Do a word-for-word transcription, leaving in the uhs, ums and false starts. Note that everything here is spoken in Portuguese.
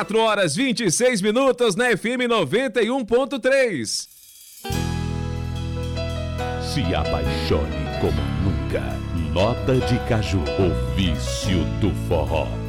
quatro horas e vinte e seis minutos na F M noventa e um ponto três. Se apaixone como nunca. Nota de Caju, o vício do forró.